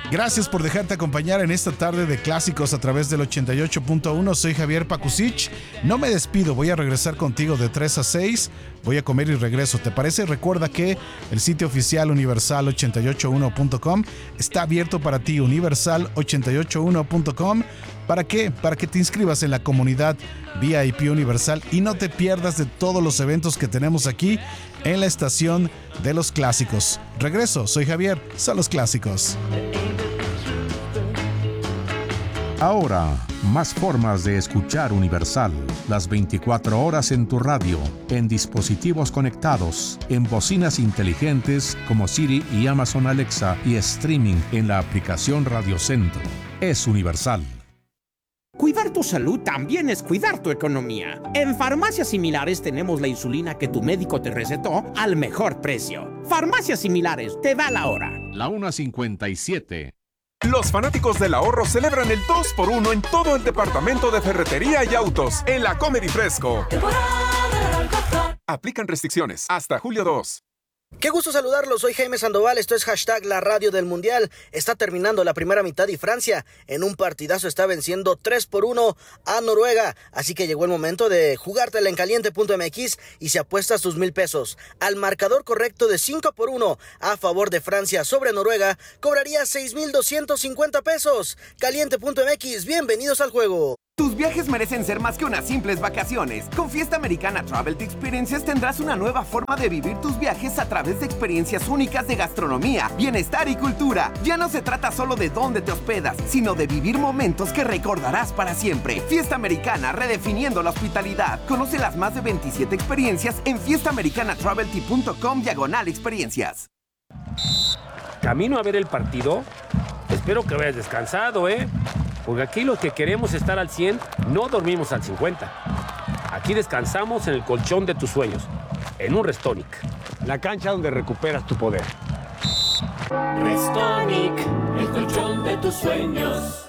Gracias por dejarte acompañar en esta tarde de clásicos a través del 88.1. Soy Javier Pakusich. No me despido, voy a regresar contigo de 3 a 6. Voy a comer y regreso. ¿Te parece? Recuerda que el sitio oficial universal881.com está abierto para ti, universal881.com. ¿Para qué? Para que te inscribas en la comunidad VIP Universal y no te pierdas de todos los eventos que tenemos aquí en la estación de los clásicos. Regreso, soy Javier, son los clásicos. Ahora, más formas de escuchar Universal. Las 24 horas en tu radio, en dispositivos conectados, en bocinas inteligentes como Siri y Amazon Alexa y streaming en la aplicación Radio Centro. Es Universal. Cuidar tu salud también es cuidar tu economía. En Farmacias Similares tenemos la insulina que tu médico te recetó al mejor precio. Farmacias Similares, te da la hora. La 1:57. Los fanáticos del ahorro celebran el 2x1 en todo el departamento de ferretería y autos en la Comer y Fresco. Aplican restricciones hasta julio 2. Qué gusto saludarlos, soy Jaime Sandoval, esto es hashtag la radio del mundial. Está terminando la primera mitad y Francia en un partidazo está venciendo 3-1 a Noruega, así que llegó el momento de jugártela en caliente.mx y si apuestas tus $1,000 al marcador correcto de 5-1 a favor de Francia sobre Noruega, cobrarías $6,250. Caliente.mx, bienvenidos al juego. Tus viajes merecen ser más que unas simples vacaciones. Con Fiesta Americana Travel Experiences tendrás una nueva forma de vivir tus viajes a través de experiencias únicas de gastronomía, bienestar y cultura. Ya no se trata solo de dónde te hospedas, sino de vivir momentos que recordarás para siempre. Fiesta Americana, redefiniendo la hospitalidad. Conoce las más de 27 experiencias en fiestaamericanatravelt.com/experiencias. Camino a ver el partido. Espero que hayas descansado, porque aquí los que queremos estar al 100 no dormimos al 50. Aquí descansamos en el colchón de tus sueños, en un Restonic. La cancha donde recuperas tu poder. Restonic, el colchón de tus sueños.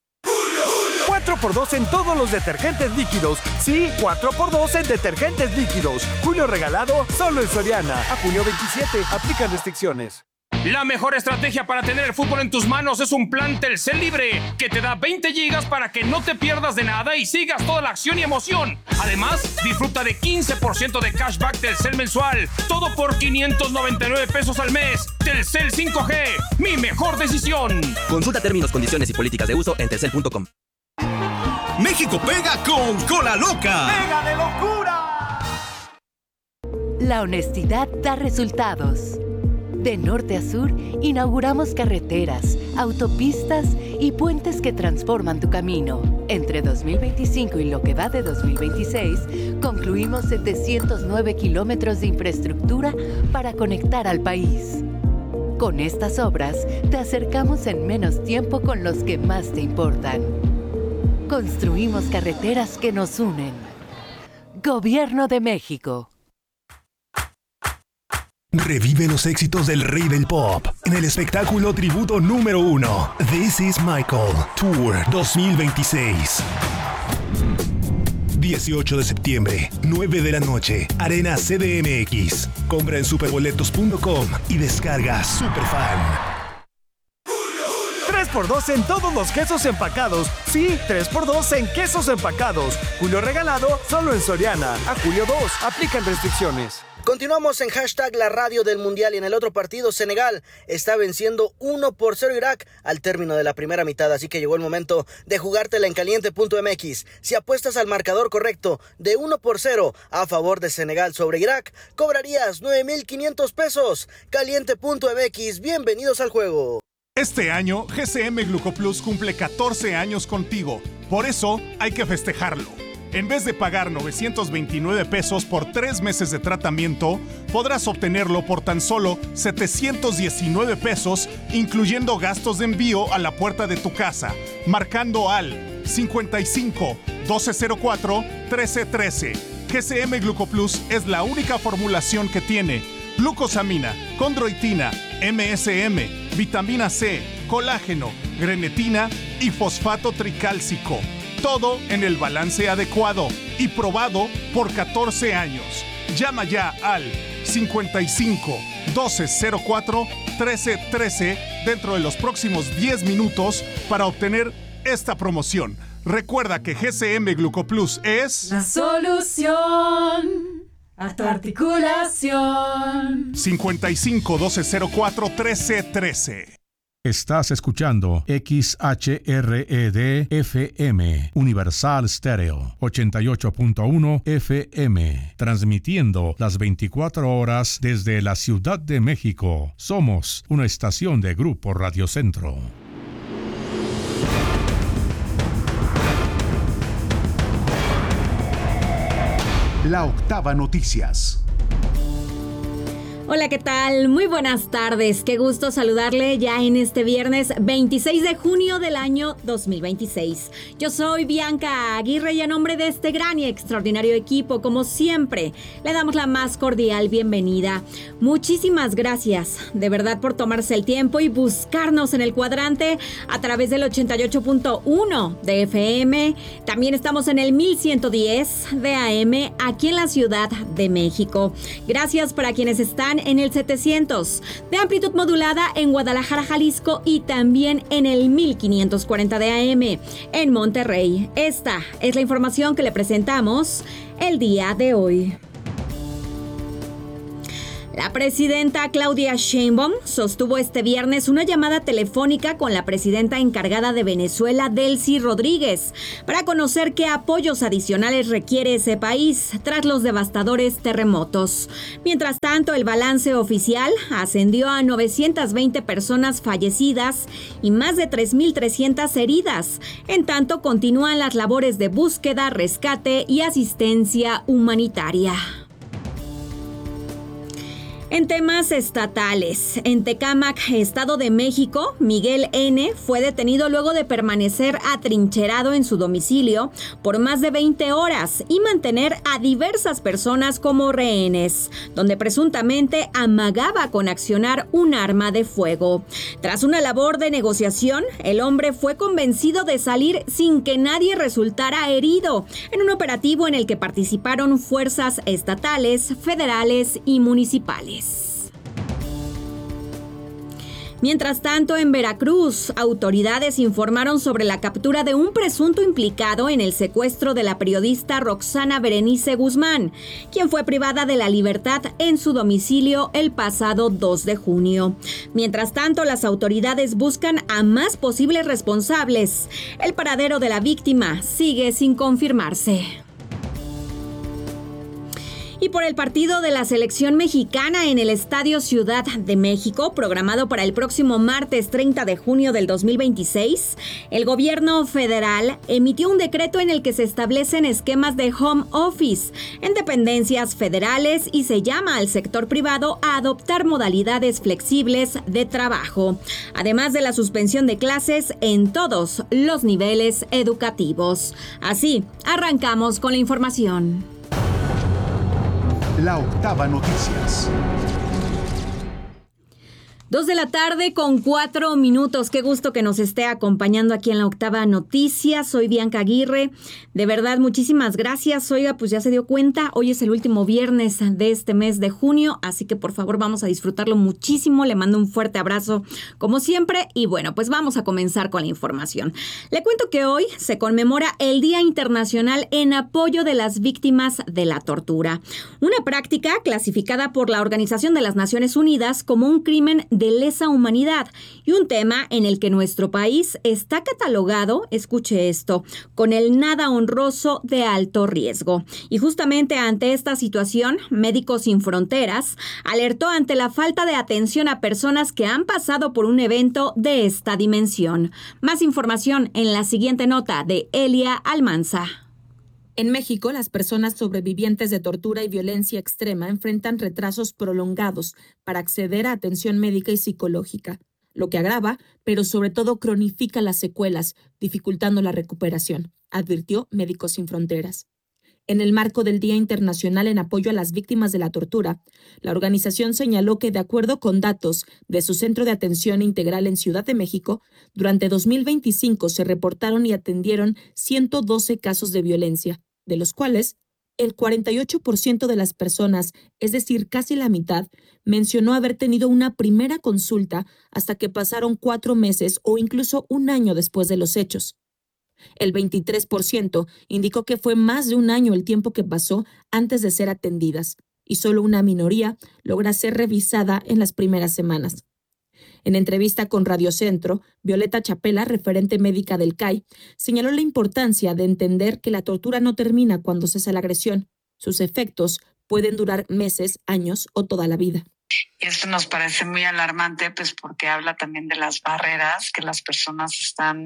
4x2 en todos los detergentes líquidos. Sí, 4x2 en detergentes líquidos. Julio regalado solo en Soriana. A junio 27, aplican restricciones. La mejor estrategia para tener el fútbol en tus manos es un plan Telcel Libre que te da 20 gigas para que no te pierdas de nada y sigas toda la acción y emoción. Además, disfruta de 15% de cashback Telcel mensual. Todo por $599 al mes. Telcel 5G, mi mejor decisión. Consulta términos, condiciones y políticas de uso en telcel.com. México pega con Cola Loca. ¡Pega de locura! La honestidad da resultados. De norte a sur, inauguramos carreteras, autopistas y puentes que transforman tu camino. Entre 2025 y lo que va de 2026, concluimos 709 kilómetros de infraestructura para conectar al país. Con estas obras, te acercamos en menos tiempo con los que más te importan. Construimos carreteras que nos unen. Gobierno de México. Revive los éxitos del rey del pop en el espectáculo tributo número 1, This is Michael Tour 2026. 18 de septiembre, 9 de la noche, Arena CDMX. Compra en superboletos.com y descarga Superfan. 3x2 en todos los quesos empacados. Sí, 3x2 en quesos empacados. Julio regalado solo en Soriana. A julio 2, aplican restricciones. Continuamos en hashtag la radio del mundial y en el otro partido Senegal está venciendo 1-0 Irak al término de la primera mitad, así que llegó el momento de jugártela en caliente.mx. Si apuestas al marcador correcto de 1-0 a favor de Senegal sobre Irak, cobrarías $9,500. Caliente.mx, bienvenidos al juego. Este año, GCM Glucoplus cumple 14 años contigo, por eso hay que festejarlo. En vez de pagar $929 por 3 meses de tratamiento, podrás obtenerlo por tan solo $719, incluyendo gastos de envío a la puerta de tu casa, marcando al 55 1204 1313. GCM Glucoplus es la única formulación que tiene glucosamina, condroitina, MSM, vitamina C, colágeno, grenetina y fosfato tricálcico. Todo en el balance adecuado y probado por 14 años. Llama ya al 55 1204 1313 dentro de los próximos 10 minutos para obtener esta promoción. Recuerda que GCM Glucoplus es la solución a tu articulación. 55 1204 1313. Estás escuchando XHRED FM, Universal Stereo, 88.1 FM, transmitiendo las 24 horas desde la Ciudad de México. Somos una estación de Grupo Radio Centro. La Octava Noticias. Hola, ¿qué tal? Muy buenas tardes. Qué gusto saludarle ya en este viernes 26 de junio del año 2026. Yo soy Bianca Aguirre y a nombre de este gran y extraordinario equipo, como siempre, le damos la más cordial bienvenida. Muchísimas gracias, de verdad, por tomarse el tiempo y buscarnos en el cuadrante a través del 88.1 de FM. También estamos en el 1110 de AM aquí en la Ciudad de México. Gracias para quienes están en el 700 de amplitud modulada en Guadalajara, Jalisco, y también en el 1540 de AM en Monterrey. Esta es la información que le presentamos el día de hoy. La presidenta Claudia Sheinbaum sostuvo este viernes una llamada telefónica con la presidenta encargada de Venezuela, Delcy Rodríguez, para conocer qué apoyos adicionales requiere ese país tras los devastadores terremotos. Mientras tanto, el balance oficial ascendió a 920 personas fallecidas y más de 3.300 heridas. En tanto, continúan las labores de búsqueda, rescate y asistencia humanitaria. En temas estatales, en Tecámac, Estado de México, Miguel N. fue detenido luego de permanecer atrincherado en su domicilio por más de 20 horas y mantener a diversas personas como rehenes, donde presuntamente amagaba con accionar un arma de fuego. Tras una labor de negociación, el hombre fue convencido de salir sin que nadie resultara herido, en un operativo en el que participaron fuerzas estatales, federales y municipales. Mientras tanto, en Veracruz, autoridades informaron sobre la captura de un presunto implicado en el secuestro de la periodista Roxana Berenice Guzmán, quien fue privada de la libertad en su domicilio el pasado 2 de junio. Mientras tanto, las autoridades buscan a más posibles responsables. El paradero de la víctima sigue sin confirmarse. Y por el partido de la selección mexicana en el Estadio Ciudad de México, programado para el próximo martes 30 de junio del 2026, el gobierno federal emitió un decreto en el que se establecen esquemas de home office en dependencias federales y se llama al sector privado a adoptar modalidades flexibles de trabajo, además de la suspensión de clases en todos los niveles educativos. Así, arrancamos con la información. La Octava Noticias. 2 de la tarde con 4 minutos. Qué gusto que nos esté acompañando aquí en La Octava Noticias. Soy Bianca Aguirre. De verdad, muchísimas gracias. Oiga, pues ya se dio cuenta, hoy es el último viernes de este mes de junio, así que por favor vamos a disfrutarlo muchísimo. Le mando un fuerte abrazo como siempre y bueno, pues vamos a comenzar con la información. Le cuento que hoy se conmemora el Día Internacional en apoyo de las víctimas de la tortura, una práctica clasificada por la Organización de las Naciones Unidas como un crimen de lesa humanidad y un tema en el que nuestro país está catalogado, escuche esto, con el nada honroso de alto riesgo. Y justamente ante esta situación, Médicos Sin Fronteras alertó ante la falta de atención a personas que han pasado por un evento de esta dimensión. Más información en la siguiente nota de Elia Almanza. En México, las personas sobrevivientes de tortura y violencia extrema enfrentan retrasos prolongados para acceder a atención médica y psicológica, lo que agrava, pero sobre todo cronifica las secuelas, dificultando la recuperación, advirtió Médicos Sin Fronteras. En el marco del Día Internacional en apoyo a las víctimas de la tortura, la organización señaló que, de acuerdo con datos de su Centro de Atención Integral en Ciudad de México, durante 2025 se reportaron y atendieron 112 casos de violencia, de los cuales el 48% de las personas, es decir, casi la mitad, mencionó haber tenido una primera consulta hasta que pasaron 4 meses o incluso un año después de los hechos. El 23% indicó que fue más de un año el tiempo que pasó antes de ser atendidas, y solo una minoría logra ser revisada en las primeras semanas. En entrevista con Radio Centro, Violeta Chapela, referente médica del CAI, señaló la importancia de entender que la tortura no termina cuando cesa la agresión. Sus efectos pueden durar meses, años o toda la vida. Esto nos parece muy alarmante, pues porque habla también de las barreras que las personas están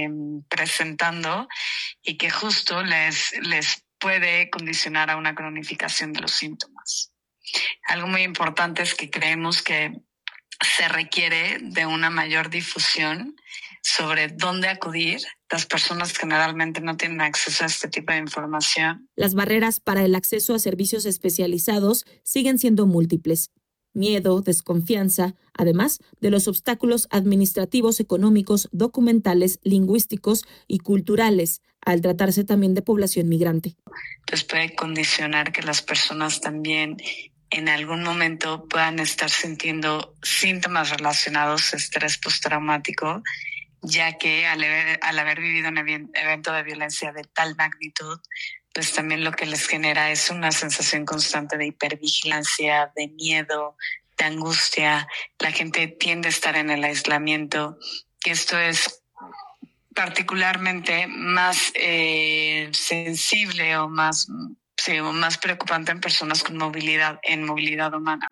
presentando y que justo les puede condicionar a una cronificación de los síntomas. Algo muy importante es que creemos que se requiere de una mayor difusión sobre dónde acudir. Las personas generalmente no tienen acceso a este tipo de información. Las barreras para el acceso a servicios especializados siguen siendo múltiples. Miedo, desconfianza, además de los obstáculos administrativos, económicos, documentales, lingüísticos y culturales, al tratarse también de población migrante. Pues puede condicionar que las personas también en algún momento puedan estar sintiendo síntomas relacionados a estrés postraumático, ya que al haber vivido un evento de violencia de tal magnitud, pues también lo que les genera es una sensación constante de hipervigilancia, de miedo, de angustia. La gente tiende a estar en el aislamiento, y esto es particularmente más sensible o más preocupante en personas con movilidad humana.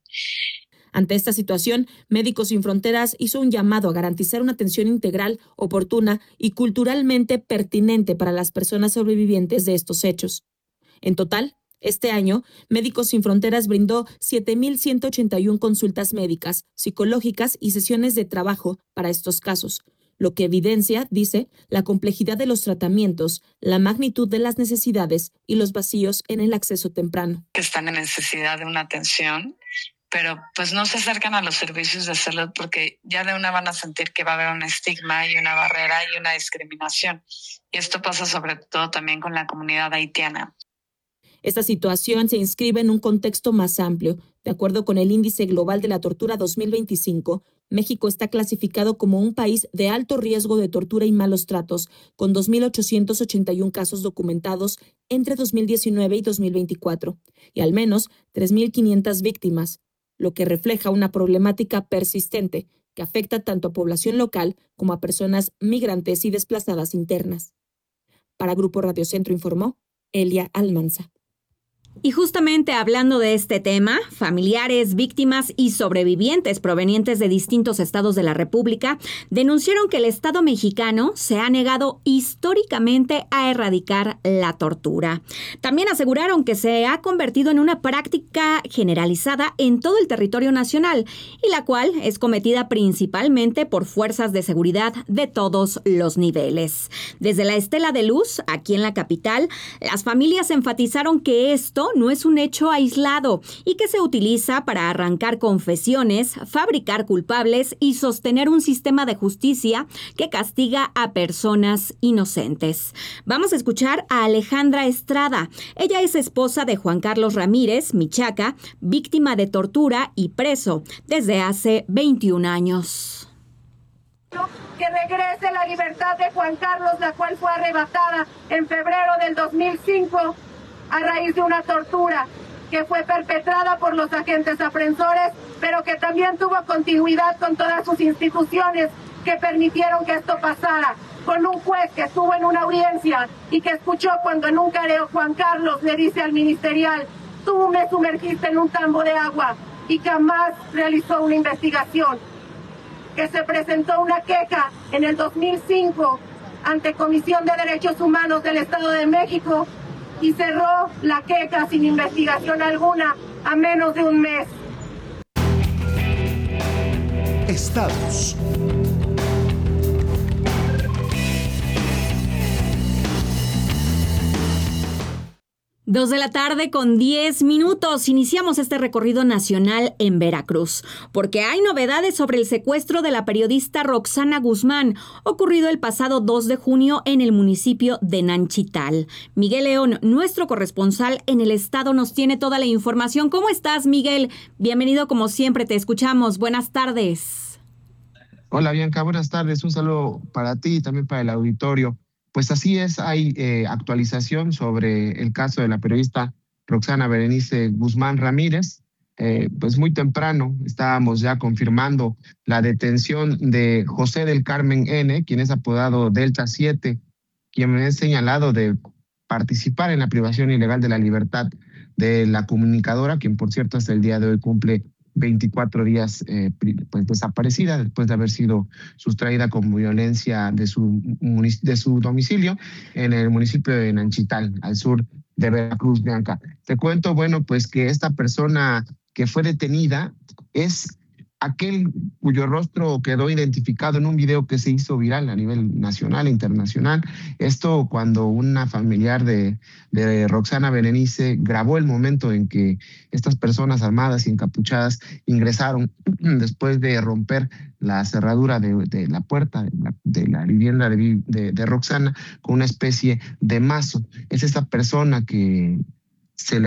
Ante esta situación, Médicos Sin Fronteras hizo un llamado a garantizar una atención integral, oportuna y culturalmente pertinente para las personas sobrevivientes de estos hechos. En total, este año, Médicos Sin Fronteras brindó 7,181 consultas médicas, psicológicas y sesiones de trabajo para estos casos, lo que evidencia, dice, la complejidad de los tratamientos, la magnitud de las necesidades y los vacíos en el acceso temprano. Están en necesidad de una atención, pero pues no se acercan a los servicios de salud porque ya de una van a sentir que va a haber un estigma y una barrera y una discriminación. Y esto pasa sobre todo también con la comunidad haitiana. Esta situación se inscribe en un contexto más amplio. De acuerdo con el Índice Global de la Tortura 2025, México está clasificado como un país de alto riesgo de tortura y malos tratos, con 2,881 casos documentados entre 2019 y 2024, y al menos 3,500 víctimas, lo que refleja una problemática persistente que afecta tanto a población local como a personas migrantes y desplazadas internas. Para Grupo Radio Centro informó Elia Almanza. Y justamente hablando de este tema, familiares, víctimas y sobrevivientes provenientes de distintos estados de la República denunciaron que el Estado mexicano se ha negado históricamente a erradicar la tortura. También aseguraron que se ha convertido en una práctica generalizada en todo el territorio nacional y la cual es cometida principalmente por fuerzas de seguridad de todos los niveles. Desde la Estela de Luz, aquí en la capital, las familias enfatizaron que esto no es un hecho aislado y que se utiliza para arrancar confesiones, fabricar culpables y sostener un sistema de justicia que castiga a personas inocentes. Vamos a escuchar a Alejandra Estrada. Ella es esposa de Juan Carlos Ramírez, Michaca, víctima de tortura y preso desde hace 21 años. Que regrese la libertad de Juan Carlos, la cual fue arrebatada en febrero del 2005 a raíz de una tortura que fue perpetrada por los agentes aprensores, pero que también tuvo continuidad con todas sus instituciones que permitieron que esto pasara, con un juez que estuvo en una audiencia y que escuchó cuando en un careo Juan Carlos le dice al ministerial: tú me sumergiste en un tambo de agua, y jamás realizó una investigación. Que se presentó una queja en el 2005 ante Comisión de Derechos Humanos del Estado de México y cerró la queja sin investigación alguna a menos de un mes. Estados. 2:10 p.m. Iniciamos este recorrido nacional en Veracruz, porque hay novedades sobre el secuestro de la periodista Roxana Guzmán, ocurrido el pasado 2 de junio en el municipio de Nanchital. Miguel León, nuestro corresponsal en el estado, nos tiene toda la información. ¿Cómo estás, Miguel? Bienvenido como siempre, te escuchamos. Buenas tardes. Hola, Bianca, buenas tardes. Un saludo para ti y también para el auditorio. Pues así es, hay actualización sobre el caso de la periodista Roxana Berenice Guzmán Ramírez. Pues muy temprano estábamos ya confirmando la detención de José del Carmen N., quien es apodado Delta 7, quien es señalado de participar en la privación ilegal de la libertad de la comunicadora, quien por cierto hasta el día de hoy cumple 24 días pues desaparecida después de haber sido sustraída con violencia de su domicilio en el municipio de Nanchital, al sur de Veracruz, Bianca. Te cuento, bueno, pues que esta persona que fue detenida es aquel cuyo rostro quedó identificado en un video que se hizo viral a nivel nacional e internacional. Esto cuando una familiar de Roxana Berenice grabó el momento en que estas personas armadas y encapuchadas ingresaron después de romper la cerradura de la puerta de la vivienda de Roxana con una especie de mazo. Es esta persona que se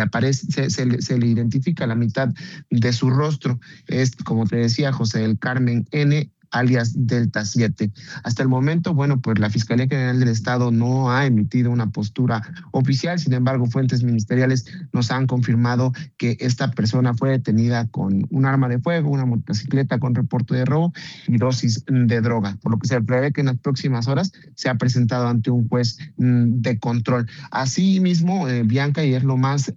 le identifica la mitad de su rostro. Es, como te decía, José del Carmen N., alias Delta 7. Hasta el momento, bueno, pues la Fiscalía General del Estado no ha emitido una postura oficial. Sin embargo, fuentes ministeriales nos han confirmado que esta persona fue detenida con un arma de fuego, una motocicleta con reporte de robo y dosis de droga, por lo que se prevé que en las próximas horas se ha presentado ante un juez de control. Asimismo, Bianca, y es lo más,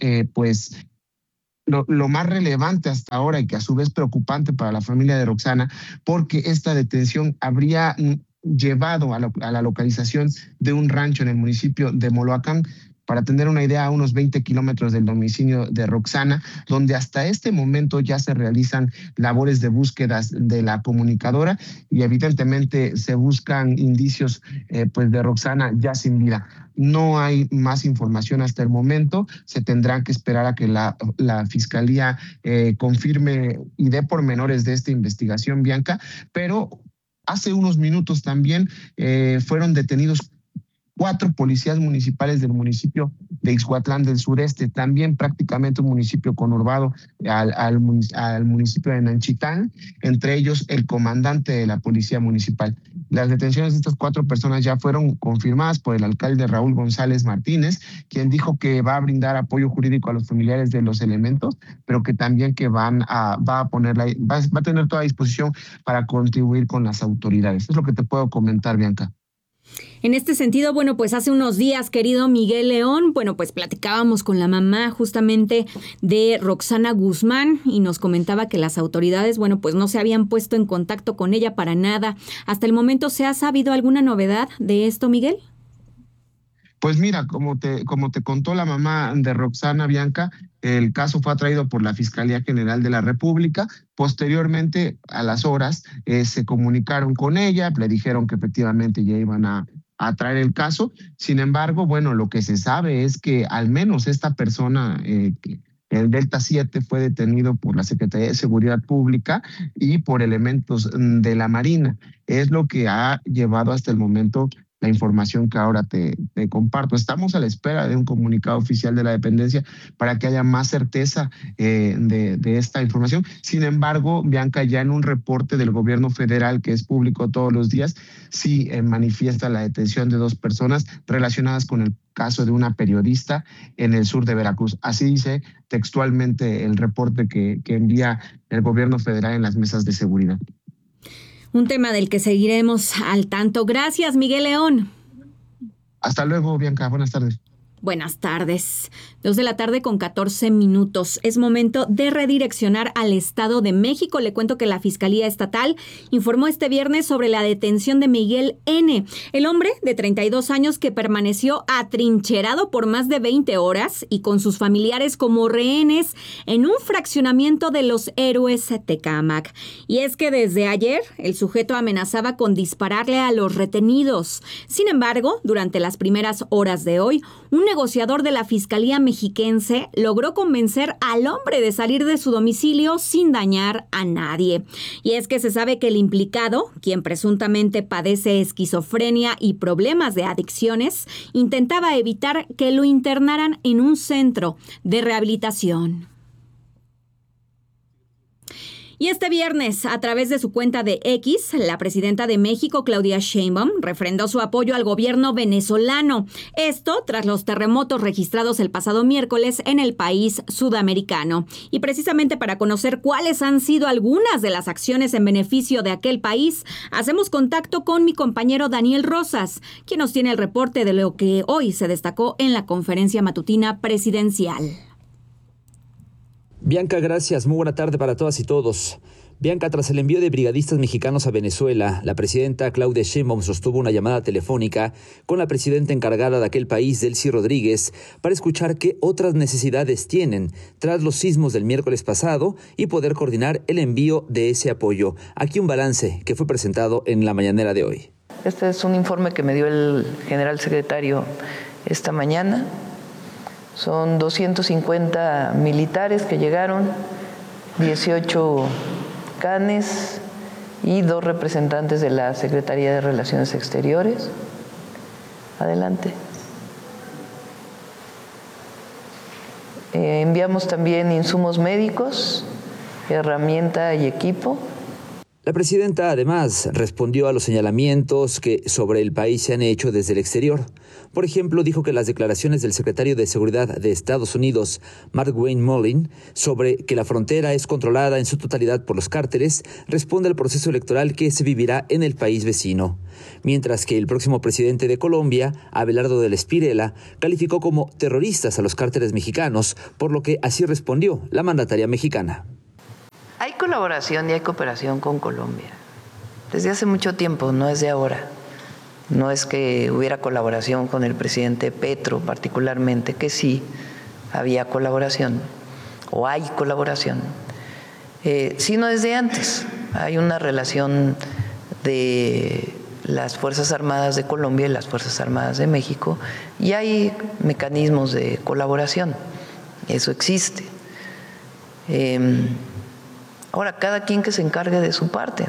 lo más relevante hasta ahora y que a su vez preocupante para la familia de Roxana, porque esta detención habría llevado a la localización de un rancho en el municipio de Moloacán, para tener una idea, a unos 20 kilómetros del domicilio de Roxana, donde hasta este momento ya se realizan labores de búsquedas de la comunicadora y evidentemente se buscan indicios pues de Roxana ya sin vida. No hay más información hasta el momento, se tendrá que esperar a que la Fiscalía confirme y dé pormenores de esta investigación, Bianca, pero hace unos minutos también fueron detenidos 4 policías municipales del municipio de Ixhuatlán del Sureste, también prácticamente un municipio conurbado al municipio de Nanchital, entre ellos el comandante de la policía municipal. Las detenciones de estas 4 personas ya fueron confirmadas por el alcalde Raúl González Martínez, quien dijo que va a brindar apoyo jurídico a los familiares de los elementos, pero que también que va a tener toda disposición para contribuir con las autoridades. Es lo que te puedo comentar, Bianca. En este sentido, bueno, pues hace unos días, querido Miguel León, bueno, pues platicábamos con la mamá justamente de Roxana Guzmán y nos comentaba que las autoridades, bueno, pues no se habían puesto en contacto con ella para nada. ¿Hasta el momento se ha sabido alguna novedad de esto, Miguel? Pues mira, como te contó la mamá de Roxana, Bianca, el caso fue atraído por la Fiscalía General de la República. Posteriormente, a las horas, se comunicaron con ella, le dijeron que efectivamente ya iban a traer el caso. Sin embargo, bueno, lo que se sabe es que al menos esta persona, el Delta 7, fue detenido por la Secretaría de Seguridad Pública y por elementos de la Marina. Es lo que ha llevado hasta el momento la información que ahora te comparto. Estamos a la espera de un comunicado oficial de la dependencia para que haya más certeza de esta información. Sin embargo, Bianca, ya en un reporte del gobierno federal que es público todos los días, sí manifiesta la detención de 2 personas relacionadas con el caso de una periodista en el sur de Veracruz. Así dice textualmente el reporte que envía el gobierno federal en las mesas de seguridad. Un tema del que seguiremos al tanto. Gracias, Miguel León. Hasta luego, Bianca. Buenas tardes. Buenas tardes. 2:14 p.m. Es momento de redireccionar al Estado de México. Le cuento que la Fiscalía Estatal informó este viernes sobre la detención de Miguel N., el hombre de 32 años que permaneció atrincherado por más de 20 horas y con sus familiares como rehenes en un fraccionamiento de Los Héroes Tecámac. Y es que desde ayer el sujeto amenazaba con dispararle a los retenidos. Sin embargo, durante las primeras horas de hoy, un negociador de la Fiscalía mexiquense logró convencer al hombre de salir de su domicilio sin dañar a nadie. Y es que se sabe que el implicado, quien presuntamente padece esquizofrenia y problemas de adicciones, intentaba evitar que lo internaran en un centro de rehabilitación. Y este viernes, a través de su cuenta de X, la presidenta de México, Claudia Sheinbaum, refrendó su apoyo al gobierno venezolano. Esto tras los terremotos registrados el pasado miércoles en el país sudamericano. Y precisamente para conocer cuáles han sido algunas de las acciones en beneficio de aquel país, hacemos contacto con mi compañero Daniel Rosas, quien nos tiene el reporte de lo que hoy se destacó en la conferencia matutina presidencial. Bianca, gracias. Muy buena tarde para todas y todos. Bianca, tras el envío de brigadistas mexicanos a Venezuela, la presidenta Claudia Sheinbaum sostuvo una llamada telefónica con la presidenta encargada de aquel país, Delcy Rodríguez, para escuchar qué otras necesidades tienen tras los sismos del miércoles pasado y poder coordinar el envío de ese apoyo. Aquí un balance que fue presentado en la mañanera de hoy. Este es un informe que me dio el general secretario esta mañana. Son 250 militares que llegaron, 18 canes y 2 representantes de la Secretaría de Relaciones Exteriores. Adelante. Enviamos también insumos médicos, herramienta y equipo. La presidenta además respondió a los señalamientos que sobre el país se han hecho desde el exterior. Por ejemplo, dijo que las declaraciones del secretario de Seguridad de Estados Unidos, Mark Wayne Mullin, sobre que la frontera es controlada en su totalidad por los cárteles, responde al proceso electoral que se vivirá en el país vecino. Mientras que el próximo presidente de Colombia, Abelardo del Espirela, calificó como terroristas a los cárteles mexicanos, por lo que así respondió la mandataria mexicana. Hay colaboración y hay cooperación con Colombia. Desde hace mucho tiempo, no es de ahora. No es que hubiera colaboración con el presidente Petro particularmente, que sí había colaboración o hay colaboración, sino desde antes. Hay una relación de las Fuerzas Armadas de Colombia y las Fuerzas Armadas de México y hay mecanismos de colaboración. Eso existe. Ahora, cada quien que se encargue de su parte.